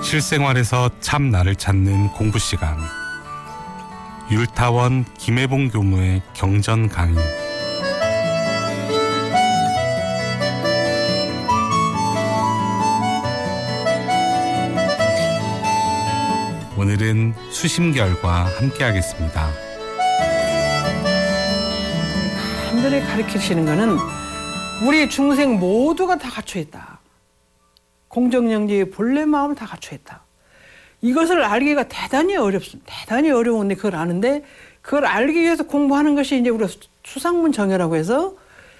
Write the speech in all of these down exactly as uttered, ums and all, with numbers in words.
실생활에서 참 나를 찾는 공부 시간. 율타원 김혜봉 교무의 경전 강의. 오늘은 수심결과 함께하겠습니다. 한번에 가르치시는 것은 우리 중생 모두가 다 갖춰 있다. 공정영지의 본래 마음을 다 갖춰 있다. 이것을 알기가 대단히 어렵습니다. 대단히 어려운데 그걸 아는데 그걸 알기 위해서 공부하는 것이 이제 우리가 수상문 정회라고 해서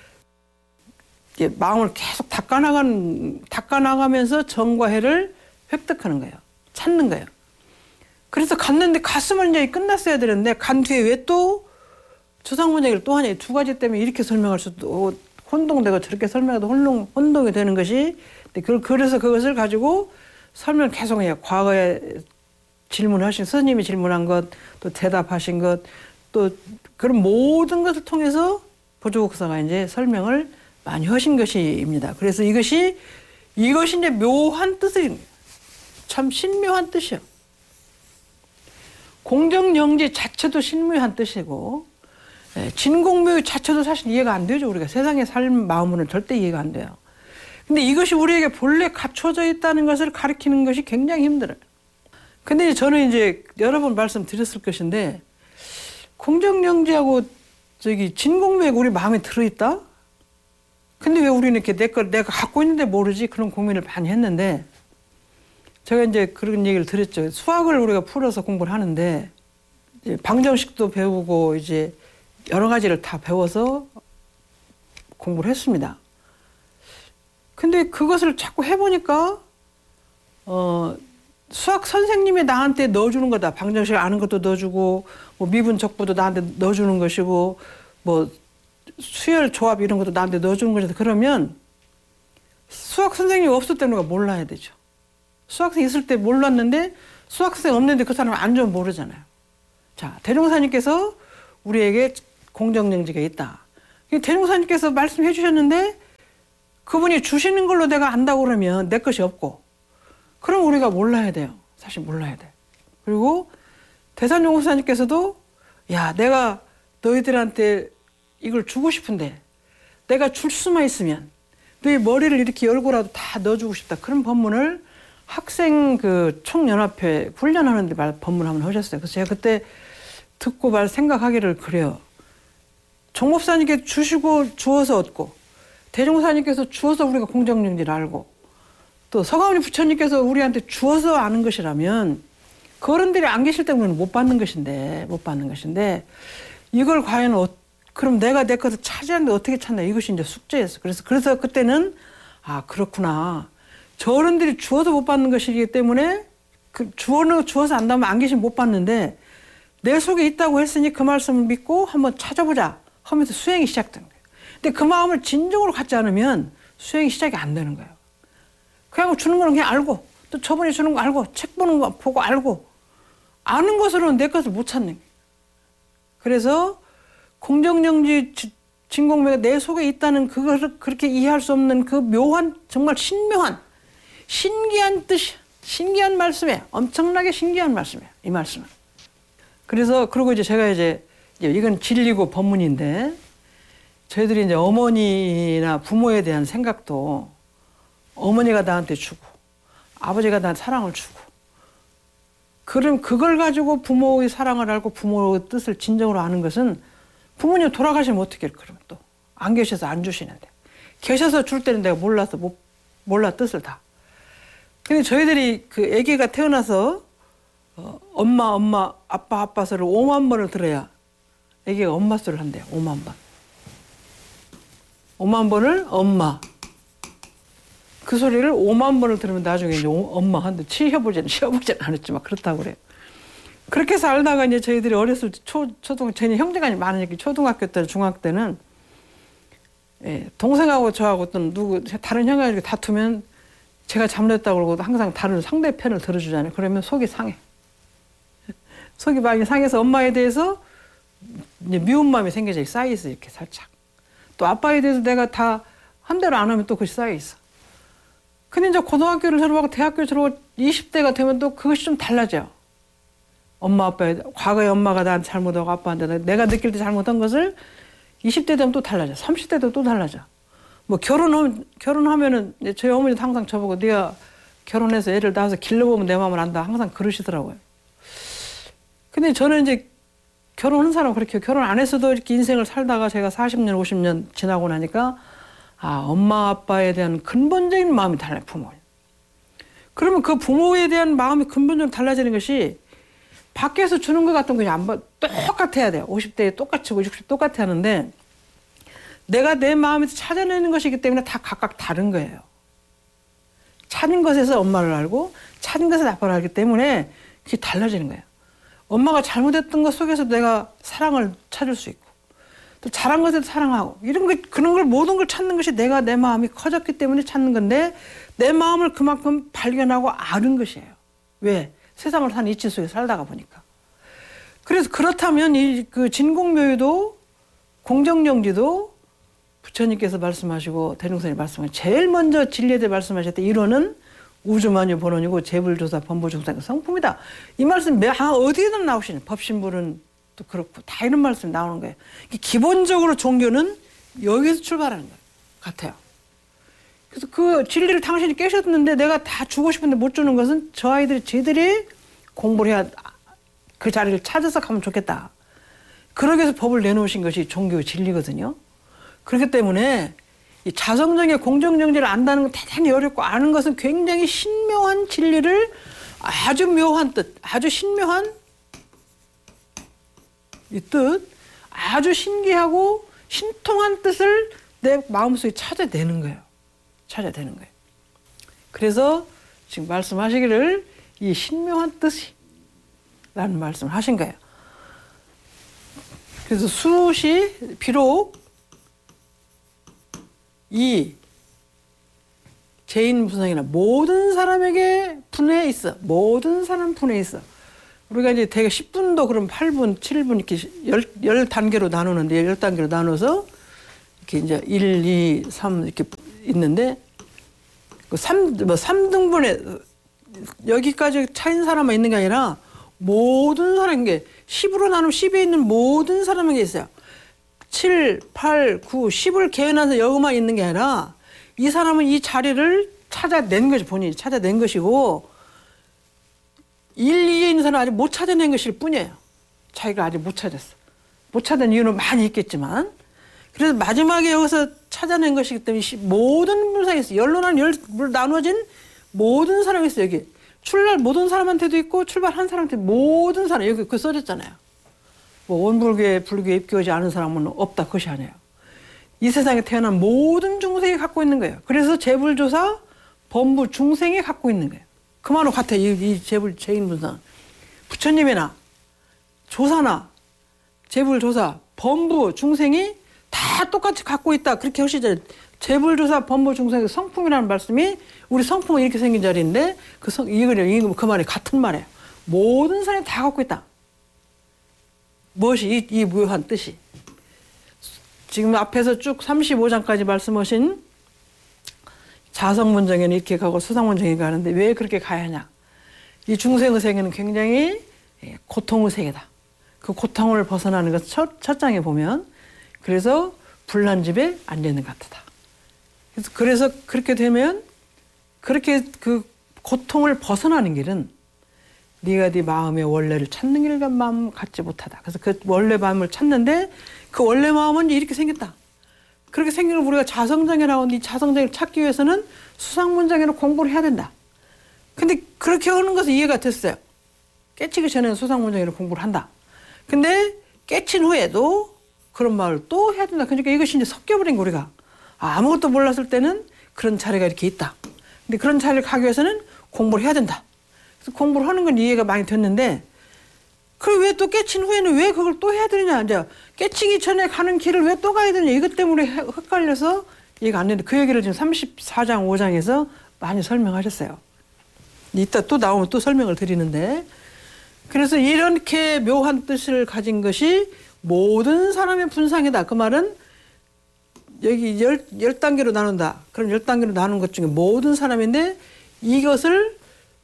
이제 마음을 계속 닦아나간, 닦아나가면서 정과 해를 획득하는 거예요. 찾는 거예요. 그래서 갔는데 갔으면 이제 끝났어야 되는데 간 뒤에 왜 또 수상문 정회를 또 하냐. 두 가지 때문에 이렇게 설명할 수도 혼동되고 저렇게 설명해도 혼동, 혼동이 되는 것이 그래서 그것을 가지고 설명 계속 해요. 과거에 질문하신 스님이 질문한 것, 또 대답하신 것, 또 그런 모든 것을 통해서 보조국사가 이제 설명을 많이 하신 것입니다. 그래서 이것이 이것이 이제 묘한 뜻이 참 신묘한 뜻이요. 공정영지 자체도 신묘한 뜻이고 진공묘 자체도 사실 이해가 안 되죠. 우리가 세상의 삶 마음으로는 절대 이해가 안 돼요. 근데 이것이 우리에게 본래 갖춰져 있다는 것을 가르치는 것이 굉장히 힘들어요. 근데 저는 이제 여러 번 말씀드렸을 것인데 공정영지하고 저기 진공묘가 우리 마음에 들어있다? 근데 왜 우리는 이렇게 내 걸 내가 갖고 있는데 모르지? 그런 고민을 많이 했는데 제가 이제 그런 얘기를 드렸죠. 수학을 우리가 풀어서 공부를 하는데 이제 방정식도 배우고 이제 여러 가지를 다 배워서 공부를 했습니다. 근데 그것을 자꾸 해보니까 어, 수학 선생님이 나한테 넣어주는 거다. 방정식 아는 것도 넣어주고 뭐 미분 적분도 나한테 넣어주는 것이고 뭐 수열 조합 이런 것도 나한테 넣어주는 것이다. 그러면 수학 선생님이 없을 때는 우리가 몰라야 되죠. 수학 선생님 있을 때 몰랐는데 수학 선생님 없는데 그 사람은 완전 모르잖아요. 자, 대종사님께서 우리에게 공정영지가 있다. 대종사님께서 말씀해 주셨는데 그분이 주시는 걸로 내가 안다고 그러면 내 것이 없고 그럼 우리가 몰라야 돼요. 사실 몰라야 돼. 그리고 대산용호사님께서도 야 내가 너희들한테 이걸 주고 싶은데 내가 줄 수만 있으면 너희 머리를 이렇게 열고라도 다 넣어주고 싶다. 그런 법문을 학생 그 총연합회 훈련하는데 말 법문 한번 하셨어요. 그래서 제가 그때 듣고 말 생각하기를 그래요. 종목사님께 주시고 주어서 얻고 대종사님께서 주어서 우리가 공정영지를 알고 또 서가모니 부처님께서 우리한테 주어서 아는 것이라면 그 어른들이 안 계실 때 우리는 못 받는 것인데 못 받는 것인데 이걸 과연 어, 그럼 내가 내 것을 차지하는데 어떻게 찾나 이것이 이제 숙제였어. 그래서 그래서 그때는 아 그렇구나. 저 어른들이 주어서 못 받는 것이기 때문에 그 주어는 주어서 안다면 안 계시면 못 받는데 내 속에 있다고 했으니 그 말씀을 믿고 한번 찾아보자 하면서 수행이 시작된 거예요. 근데 그 마음을 진정으로 갖지 않으면 수행이 시작이 안 되는 거예요. 그냥 주는 거는 그냥 알고 또 저번에 주는 거 알고 책 보는 거 보고 알고 아는 것으로는 내 것을 못 찾는 거예요. 그래서 공정영지 진공묘가 내 속에 있다는 그것을 그렇게 이해할 수 없는 그 묘한 정말 신묘한 신기한 뜻이 신기한 말씀이에요. 엄청나게 신기한 말씀이에요. 이 말씀은. 그래서 그리고 이제 제가 이제 이건 진리고 법문인데 저희들이 이제 어머니나 부모에 대한 생각도 어머니가 나한테 주고 아버지가 나한테 사랑을 주고 그럼 그걸 가지고 부모의 사랑을 알고 부모의 뜻을 진정으로 아는 것은 부모님 돌아가시면 어떻게 해 그러면 또 안 계셔서 안 주시는데 계셔서 줄 때는 내가 몰라서 못, 몰라 뜻을 다. 근데 저희들이 그 아기가 태어나서 어, 엄마 엄마 아빠 아빠 소리를 오만 번을 들어야 아기가 엄마 소리를 한대요. 오만 번. 오만 번을 엄마. 그 소리를 오만 번을 들으면 나중에 이제 엄마 한데 시어보지는 시어보지는 않았지만 그렇다고 그래요. 그렇게 해서 알다가 이제 저희들이 어렸을 때 초, 초등, 저희는 형제가 많으니까 초등학교 때, 중학교 때는 예, 동생하고 저하고 또 누구, 다른 형이 다투면 제가 잘못했다고 그러고 항상 다른 상대편을 들어주잖아요. 그러면 속이 상해. 속이 많이 상해서 엄마에 대해서 이제 미운 마음이 생겨져 쌓여있어, 이렇게 살짝. 또 아빠에 대해서 내가 다 한 대로 안 하면 또 그것이 쌓여있어. 근데 이제 고등학교를 졸업하고 대학교를 졸업하고 이십 대가 되면 또 그것이 좀 달라져. 엄마 아빠의 과거에 엄마가 나한테 잘못하고 아빠한테 내가 느낄 때 잘못한 것을 이십 대 되면 또 달라져. 삼십 대 되면 또 달라져. 뭐 결혼하면 결혼하면은 저희 어머니도 항상 저보고 네가 결혼해서 애를 낳아서 길러보면 내 마음을 안다 항상 그러시더라고요. 근데 저는 이제 결혼한 사람 그렇게 결혼 안 했어도 이렇게 인생을 살다가 제가 사십 년 오십 년 지나고 나니까 아 엄마 아빠에 대한 근본적인 마음이 달라요. 부모. 그러면 그 부모에 대한 마음이 근본적으로 달라지는 것이 밖에서 주는 것 같은 것이 안 봐. 똑같아야 돼요. 오십 대에 똑같이 오십 대 똑같아 하는데 내가 내 마음에서 찾아내는 것이기 때문에 다 각각 다른 거예요. 찾은 것에서 엄마를 알고 찾은 것에서 아빠를 알기 때문에 그게 달라지는 거예요. 엄마가 잘못했던 것 속에서 내가 사랑을 찾을 수 있고 또 잘한 것에도 사랑하고 이런 거 그런 걸 모든 걸 찾는 것이 내가 내 마음이 커졌기 때문에 찾는 건데 내 마음을 그만큼 발견하고 아는 것이에요. 왜? 세상을 사는 이치 속에 살다가 보니까. 그래서 그렇다면 이 그 진공묘유도 공정정지도 부처님께서 말씀하시고 대중선이 말씀하신 제일 먼저 진리에 대해 말씀하셨던 이론은 우주만유 본원이고 재불조사 범보중상의 성품이다. 이 말씀 어디에든 나오시는 법신불은 또 그렇고 다 이런 말씀 나오는 거예요. 기본적으로 종교는 여기서 출발하는 것 같아요. 그래서 그 진리를 당신이 깨셨는데 내가 다 주고 싶은데 못 주는 것은 저 아이들이 저희들이 공부를 해야 그 자리를 찾아서 가면 좋겠다. 그러기 위해서 법을 내놓으신 것이 종교의 진리거든요. 그렇기 때문에 이 자성정의 공정정지를 안다는 건 대단히 어렵고 아는 것은 굉장히 신묘한 진리를 아주 묘한 뜻, 아주 신묘한 이 뜻, 아주 신기하고 신통한 뜻을 내 마음속에 찾아내는 거예요. 찾아내는 거예요. 그래서 지금 말씀하시기를 이 신묘한 뜻이 라는 말씀을 하신 거예요. 그래서 수시 비록 이 죄인 분상이나 모든 사람에게 분해 있어. 모든 사람 분해 있어. 우리가 이제 대개 십 분도 그럼 팔 분, 칠 분 이렇게 열, 열 단계로 나누는데 열 단계로 나눠서 이렇게 이제 일, 이, 삼 이렇게 있는데 그 삼, 뭐 삼 등분에 여기까지 차인 사람만 있는 게 아니라 모든 사람에게 십으로 나누면 십에 있는 모든 사람에게 있어요. 칠, 팔, 구, 십을 개연해서 여기만 있는 게 아니라 이 사람은 이 자리를 찾아낸 것이 본인이 찾아낸 것이고 일, 이에 있는 사람은 아직 못 찾아낸 것일 뿐이에요. 자기가 아직 못 찾았어. 못 찾은 이유는 많이 있겠지만 그래서 마지막에 여기서 찾아낸 것이기 때문에 모든 분상이 있어요. 열로 나눠진 모든 사람이 있어요. 여기 출발 모든 사람한테도 있고 출발한 사람한테 모든 사람 여기 그 써졌잖아요. 뭐 원불교에 불교에 입교하지 않은 사람은 없다 그것이 아니에요. 이 세상에 태어난 모든 중생이 갖고 있는 거예요. 그래서 재불조사 범부 중생이 갖고 있는 거예요. 그 말은 같아요. 이, 이 재불 죄인분상 부처님이나 조사나 재불조사 범부 중생이 다 똑같이 갖고 있다 그렇게 하시죠. 재불조사 범부 중생의 성품이라는 말씀이 우리 성품은 이렇게 생긴 자리인데 그 성, 이거는 이거 그 말이 같은 말이에요. 모든 사람이 다 갖고 있다. 무엇이 이, 이 무효한 뜻이 지금 앞에서 쭉 삼십오 장까지 말씀하신 자성문정에는 이렇게 가고 수상문정에 가는데 왜 그렇게 가야 하냐. 이 중생의 세계는 굉장히 고통의 세계다. 그 고통을 벗어나는 것 첫, 첫 장에 보면 그래서 불난 집에 앉아있는 것 같다. 그래서, 그래서 그렇게 되면 그렇게 그 고통을 벗어나는 길은 네가 네 마음의 원래를 찾는 길과 마음 갖지 못하다. 그래서 그 원래 마음을 찾는데 그 원래 마음은 이렇게 생겼다. 그렇게 생기는 우리가 자성정에 나온 이 자성정을 찾기 위해서는 수상문정에는 공부를 해야 된다. 근데 그렇게 하는 것은 이해가 됐어요. 깨치기 전에는 수상문정에는 공부를 한다. 근데 깨친 후에도 그런 말을 또 해야 된다. 그러니까 이것이 이제 섞여버린 거 우리가. 아, 아무것도 몰랐을 때는 그런 자리가 이렇게 있다. 근데 그런 자리를 가기 위해서는 공부를 해야 된다. 그래서 공부를 하는 건 이해가 많이 됐는데 그걸 왜 또 깨친 후에는 왜 그걸 또 해야 되느냐. 이제 깨치기 전에 가는 길을 왜 또 가야 되느냐. 이것 때문에 헷갈려서 이해가 안 되는데 그 얘기를 지금 삼십사 장 오 장에서 많이 설명하셨어요. 이따 또 나오면 또 설명을 드리는데 그래서 이렇게 묘한 뜻을 가진 것이 모든 사람의 분상이다. 그 말은 여기 열, 열 단계로 나눈다. 그럼 열 단계로 나눈 것 중에 모든 사람인데 이것을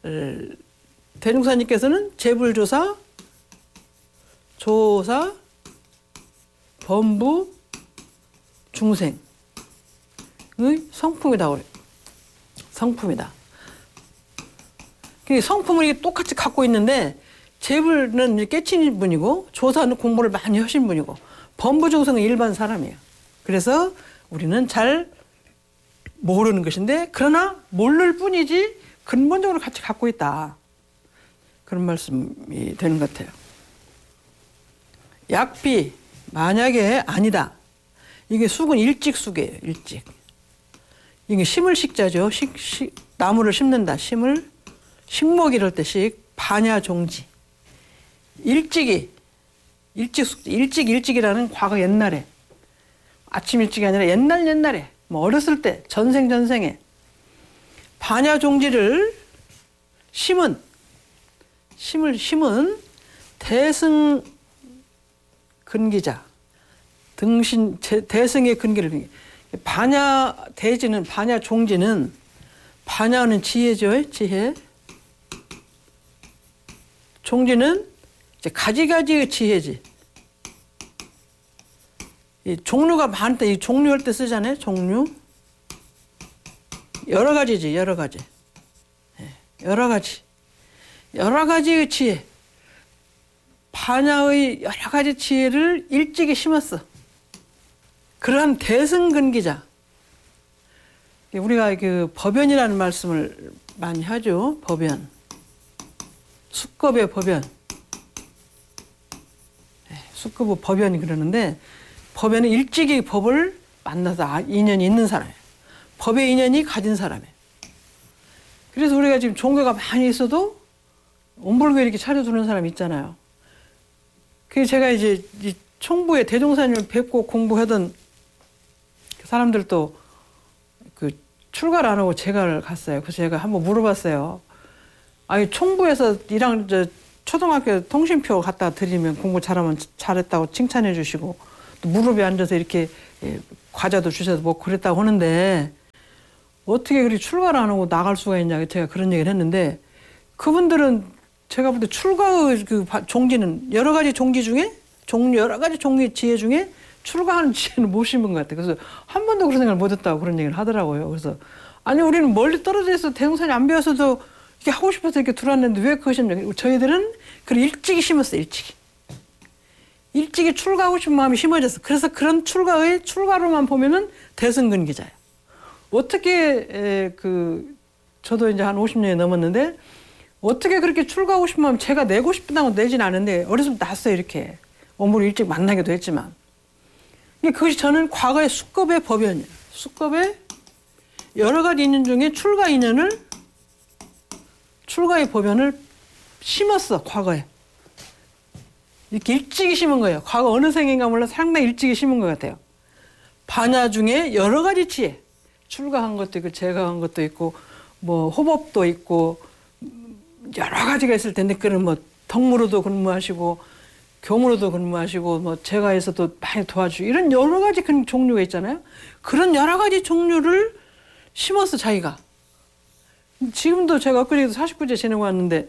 대종사님께서는 재불조사, 조사, 범부, 중생의 성품이다. 성품이다. 성품을 똑같이 갖고 있는데 재불은 깨친 분이고 조사는 공부를 많이 하신 분이고 범부, 중생은 일반 사람이에요. 그래서 우리는 잘 모르는 것인데 그러나 모를 뿐이지 근본적으로 같이 갖고 있다. 그런 말씀이 되는 것 같아요. 약비 만약에 아니다. 이게 숙은 일직숙이에요. 일직. 이게 심을 식자죠. 식, 식, 나무를 심는다. 심을 식목 이럴 때 식, 반야종지. 일찍이, 일찍, 일찍, 일찍이라는 과거 옛날에, 아침 일찍이 아니라 옛날 옛날에, 뭐 어렸을 때, 전생 전생에, 반야종지를 심은, 심을 심은 대승 근기자, 등신, 대승의 근기를, 반야 대지는, 반야 종지는, 반야는 지혜죠, 지혜. 종지는 이제 가지가지의 지혜지. 이 종류가 많다. 이 종류할 때 쓰잖아요. 종류. 여러 가지지. 여러 가지. 여러 가지. 여러 가지의 지혜. 반야의 여러 가지 지혜를 일찍이 심었어. 그러한 대승근기자. 우리가 그 법연이라는 말씀을 많이 하죠. 법연. 숙급의 법연. 숙급의 법연이 그러는데 법연은 일찍이 법을 만나서 인연이 있는 사람이에요. 법의 인연이 가진 사람이에요. 그래서 우리가 지금 종교가 많이 있어도 온불교 이렇게 차려두는 사람 있잖아요. 그래서 제가 이제 이 총부에 대종사님을 뵙고 공부하던 사람들도 그 출가를 안 하고 제가를 갔어요. 그래서 제가 한번 물어봤어요. 아니 총부에서 이랑 저 초등학교 통신표 갖다 드리면 공부 잘하면 잘했다고 칭찬해 주시고 또 무릎에 앉아서 이렇게 과자도 주셔서 뭐 그랬다고 하는데 어떻게 그렇게 출가를 안 하고 나갈 수가 있냐 제가 그런 얘기를 했는데 그분들은 제가 볼 때 출가의 그 종지는 여러 가지 종지 중에 종 여러 가지 종류의 지혜 중에 출가하는 지혜는 못 심은 것 같아요. 그래서 한 번도 그런 생각을 못 했다고 그런 얘기를 하더라고요. 그래서 아니 우리는 멀리 떨어져 있어 대종사님 안 배워서도 이게 하고 싶어서 이렇게 들어왔는데 왜 그것이냐. 저희들은 그걸 일찍이 심었어요. 일찍이. 일찍이 출가하고 싶은 마음이 심어졌어. 그래서 그런 출가의 출가로만 보면은 대승근기자예요. 어떻게 에, 그 저도 이제 한 오십 년이 넘었는데 어떻게 그렇게 출가하고 싶은 마음 제가 내고 싶다고 내진 않은데 어려서 났어요. 이렇게. 업무를 일찍 만나기도 했지만. 그것이 저는 과거의 숙급의 법연이에요. 숙급의 여러 가지 인연 중에 출가 인연을 출가의 법연을 심었어. 과거에. 이렇게 일찍이 심은 거예요. 과거 어느 생인가 몰라 상당히 일찍이 심은 것 같아요. 반야 중에 여러 가지 지혜. 출가한 것도 있고 제가한 것도 있고 뭐 호법도 있고 여러 가지가 있을 텐데 그런 뭐 덕무로도 근무하시고 교무로도 근무하시고 뭐 제가에서도 많이 도와주고 이런 여러 가지 그런 종류가 있잖아요. 그런 여러 가지 종류를 심었어 자기가. 지금도 제가 엊그제도 사십구 제 지내고 왔는데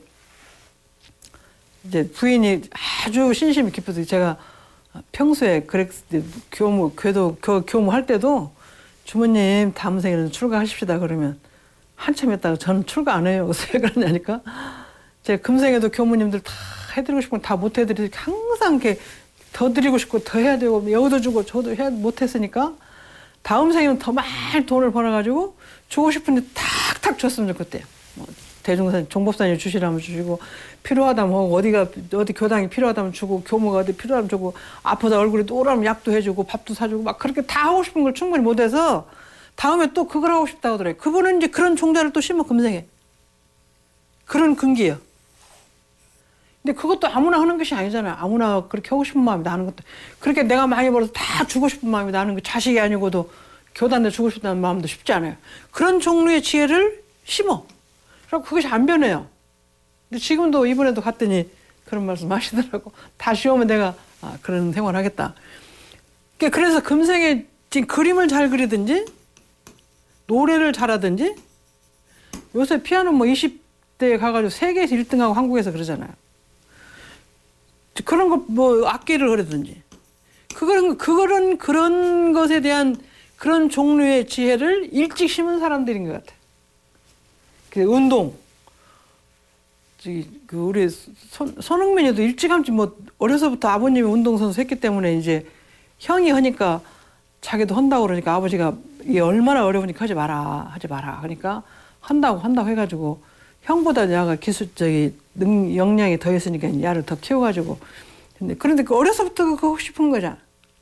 이제 부인이 아주 신심이 깊어서 제가 평소에 그랬 교무 교도 교, 교무할 때도 주모님 다음 생에는 출가하십시다 그러면 한참 했다가 저는 출가 안 해요. 그래서 왜 그러냐니까 제가 금생에도 교무님들 다 해드리고 싶은 건 다 못 해드리고 항상 이렇게 더 드리고 싶고 더 해야 되고 여기도 주고 저도 해야 못했으니까 다음 생에는 더 많이 돈을 벌어가지고 주고 싶은데 탁탁 줬으면 좋겠대요. 뭐 대종사님, 종법사님 주시라면 주시고 필요하다면 어디가 어디 교당이 필요하다면 주고 교무가 어디 필요하면 주고 아프다 얼굴이 또오라면 약도 해주고 밥도 사주고 막 그렇게 다 하고 싶은 걸 충분히 못해서 다음에 또 그걸 하고 싶다고 하더래요. 그분은 이제 그런 종자를 또 심어 금생에 그런 근기예요. 근데 그것도 아무나 하는 것이 아니잖아요. 아무나 그렇게 하고 싶은 마음이 나는 것도 그렇게 내가 많이 벌어서 다 주고 싶은 마음이 나는 거 자식이 아니고도 교단에 주고 싶다는 마음도 쉽지 않아요. 그런 종류의 지혜를 심어. 그리고 그것이 안 변해요. 근데 지금도 이번에도 갔더니 그런 말씀 하시더라고. 다시 오면 내가 아, 그런 생활 하겠다. 그래서 금생에 지금 그림을 잘 그리든지 노래를 잘하든지 요새 피아노 뭐 이십 대에 가가지고 세계에서 일 등하고 한국에서 그러잖아요. 그런 거 뭐 악기를 그리든지 그거는 그거는 그런 것에 대한 그런 종류의 지혜를 일찍 심은 사람들인 것 같아요. 그 운동 그 우리 손, 손흥민이도 일찌감치 뭐 어려서부터 아버님이 운동선수 했기 때문에 이제 형이 하니까 자기도 한다고 그러니까 아버지가 이게 얼마나 어려우니까 하지 마라 하지 마라 그러니까 한다고 한다고 해가지고 형보다 야가 기술적인 능 역량이 더 있으니까 야를 더 키워가지고 근데 그런데 그 어려서부터 그거 하고 싶은 거잖아.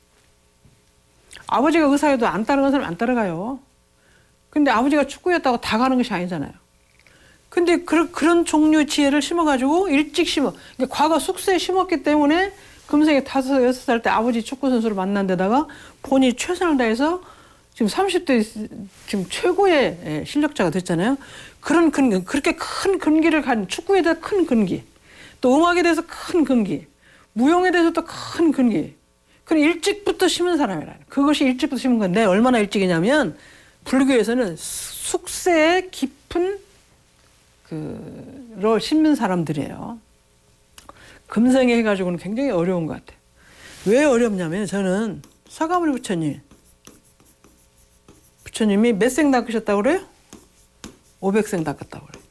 아버지가 의사여도 안 따라가는 사람 안 따라가요. 근데 아버지가 축구였다고 다 가는 것이 아니잖아요. 근데 그, 그런 종류 지혜를 심어가지고 일찍 심어. 그러니까 과거 숙소에 심었기 때문에 금생에 다섯, 여섯 살 때 아버지 축구선수를 만난 데다가 본인이 최선을 다해서 지금 삼십 대 지금 최고의 실력자가 됐잖아요. 그런 근, 그렇게 큰 근기를 가진 축구에 대해서 큰 근기, 또 음악에 대해서 큰 근기, 무용에 대해서도 큰 근기. 그럼 일찍부터 심은 사람이라. 그것이 일찍부터 심은 건데 얼마나 일찍이냐면 불교에서는 숙세에 깊은 그를 심는 사람들이에요. 금생에 해가지고는 굉장히 어려운 것 같아요. 왜 어렵냐면 저는 사가모니 부처님 부처님이 몇 생 닦으셨다고 그래요? 오백 생 닦았다고 그래요.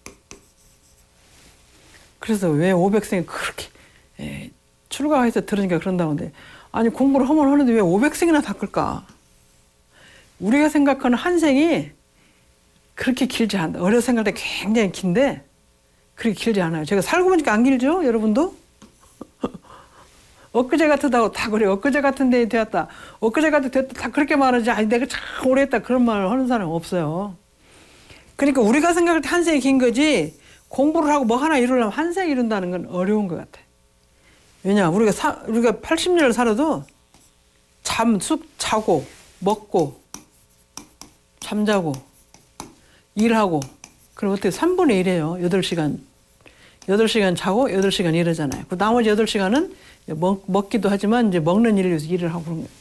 그래서 왜 오백 생이 그렇게 에, 출가해서 들으니까 그런다고 하는데 아니 공부를 하면 하는데 왜 오백 생이나 닦을까? 우리가 생각하는 한 생이 그렇게 길지 않다. 어려서 생각할 때 굉장히 긴데 그렇게 길지 않아요. 제가 살고 보니까 안 길죠? 여러분도? 엊그제 같다고 다 그래요. 엊그제 같은 데 되었다. 엊그제 같은 데 됐다. 다 그렇게 말하지. 아니 내가 참 오래 했다. 그런 말을 하는 사람 없어요. 그러니까 우리가 생각할 때 한 생이 긴 거지 공부를 하고 뭐 하나 이루려면 한 생 이룬다는 건 어려운 것 같아. 왜냐 우리가 사, 우리가 팔십 년을 살아도 잠, 숙, 자고 먹고 잠자고 일하고 그럼 어떻게 삼분의 일이에요. 여덟 시간. 여덟 시간 자고 여덟 시간 일하잖아요. 그 나머지 여덟 시간은 먹, 먹기도 하지만 이제 먹는 일을 위해서 일을 하고 그런 거예요.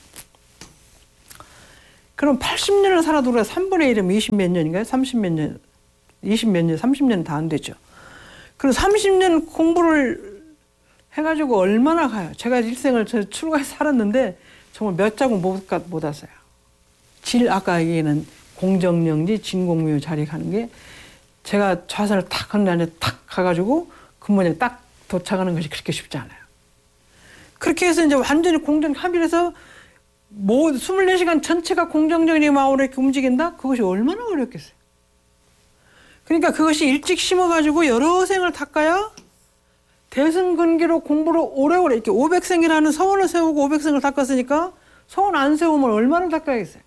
그럼 팔십 년을 살아도 우리가 삼분의 일이면 이십 몇 년인가요? 삼십 몇 년, 이십 몇 년, 삼십 년은 다 안 되죠. 그럼 삼십 년 공부를 해가지고 얼마나 가요? 제가 일생을 출가해서 살았는데 정말 몇 자국 못, 못 왔어요. 질, 아까 얘기는 공정령지 진공묘 자리 가는 게 제가 좌선을 탁 하는 날에 탁 가가지고 근무에 딱 도착하는 것이 그렇게 쉽지 않아요. 그렇게 해서 이제 완전히 공정 합의해서 뭐 이십사 시간 전체가 공정적인 마음으로 이렇게 움직인다? 그것이 얼마나 어렵겠어요. 그러니까 그것이 일찍 심어가지고 여러 생을 닦아야 대승근기로 공부를 오래오래 이렇게 오백 생이라는 서원을 세우고 오백 생을 닦았으니까 서원 안 세우면 얼마나 닦아야겠어요.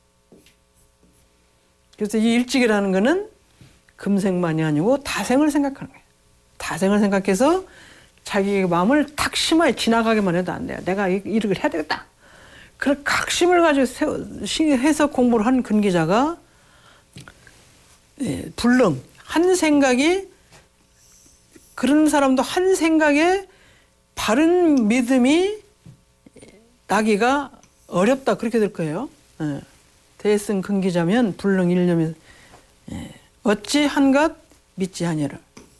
그래서 이 일찍이라는 거는 금생만이 아니고 다생을 생각하는 거예요. 다생을 생각해서 자기 마음을 탁 심어야 지나가기만 해도 안 돼요. 내가 이렇게 해야 되겠다. 그런 각심을 가지고 세워, 해서 공부를 한 근기자가 예, 불능, 한 생각이 그런 사람도 한 생각에 바른 믿음이 나기가 어렵다 그렇게 될 거예요. 예. 대승 근기자면 불능 일념이 예. 어찌 한갓 믿지 아니를.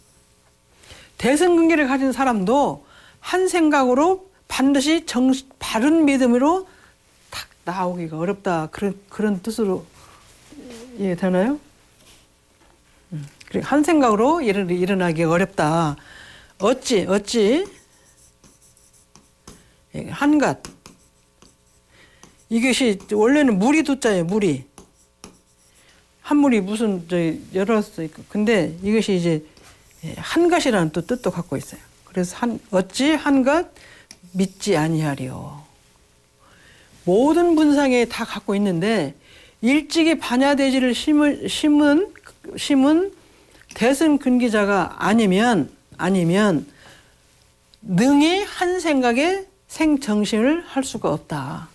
대승 근기를 가진 사람도 한 생각으로 반드시 정, 바른 믿음으로 탁 나오기가 어렵다 그런 그런 뜻으로 이해되나요? 음. 한 생각으로 일어, 일어나기 어렵다. 어찌 어찌 한갓 이것이 원래는 무리 두자예요. 무리 한물이 무슨 저 여러 있고 근데 이것이 이제 한갓이라는 또 뜻도 갖고 있어요. 그래서 한 어찌 한갓 믿지 아니하리요. 모든 분상에 다 갖고 있는데 일찍이 반야대지를 심은 심은 심은 대승 근기자가 아니면 아니면 능히 한 생각에 생정신을 할 수가 없다.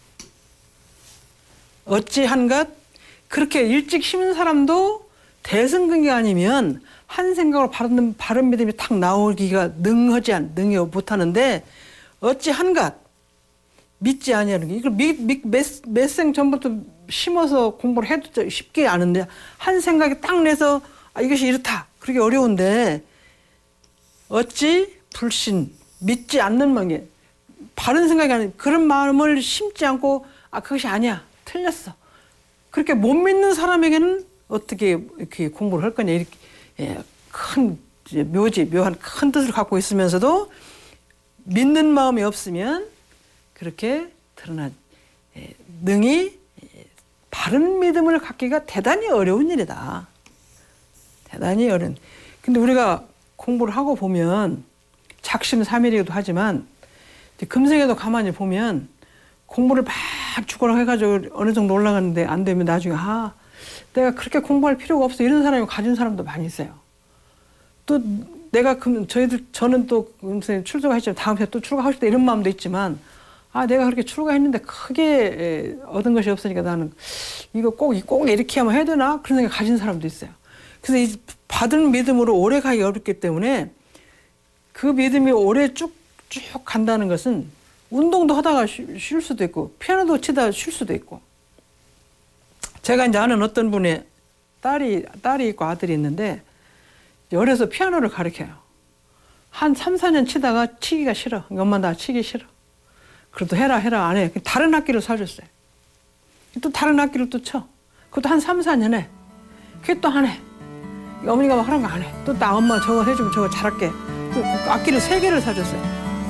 어찌 한갓 그렇게 일찍 심은 사람도 대승 근기가 아니면 한 생각으로 바른, 바른 믿음이 탁 나오기가 능하지 않, 능히 못하는데 어찌 한갓 믿지 아니하는 게 이걸 몇 생 전부터 심어서 공부를 해도 쉽게 아는데 한 생각이 딱 내서 아, 이것이 이렇다. 그렇게 어려운데 어찌 불신 믿지 않는 망에 바른 생각이 아닌 그런 마음을 심지 않고 아 그것이 아니야 틀렸어. 그렇게 못 믿는 사람에게는 어떻게 이렇게 공부를 할 거냐 이렇게 예, 큰 묘지 묘한 큰 뜻을 갖고 있으면서도 믿는 마음이 없으면 그렇게 드러난 예, 능히 예, 바른 믿음을 갖기가 대단히 어려운 일이다. 대단히 어려운. 근데 우리가 공부를 하고 보면 작심삼일이기도 하지만 금생에도 가만히 보면 공부를 막 죽어라 해가지고 어느 정도 올라가는데 안 되면 나중에 아 내가 그렇게 공부할 필요가 없어 이런 사람이 가진 사람도 많이 있어요. 또 내가 금 저희들 저는 또 금생 출가했지만 다음 해에 또 출가하고 싶다 이런 마음도 있지만 아 내가 그렇게 출가했는데 크게 얻은 것이 없으니까 나는 이거 꼭 꼭 이렇게 하면 해야 되나 그런 생각 가진 사람도 있어요. 그래서 이 받은 믿음으로 오래 가기 어렵기 때문에 그 믿음이 오래 쭉쭉 간다는 것은 운동도 하다가 쉴 수도 있고 피아노도 치다가 쉴 수도 있고 제가 이제 아는 어떤 분의 딸이 딸이 있고 아들이 있는데 어려서 피아노를 가르쳐요. 한 삼, 사 년 치다가 치기가 싫어. 엄마 나 치기 싫어. 그래도 해라 해라 안 해. 다른 악기를 사줬어요. 또 다른 악기를 또 쳐. 그것도 한 삼, 사 년 해. 그게 또 안 해. 어머니가 막 하는 거 안 해. 또 나 엄마 저거 해주면 저거 잘할게. 또 악기를 세 개를 사줬어요.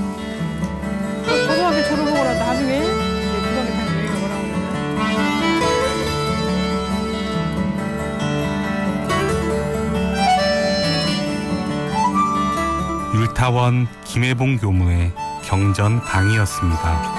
고등학교 졸업하고 나 나중에 고등학교 다니는 얘기가 뭐라고 율타원 김혜봉 교무의 경전 강의였습니다.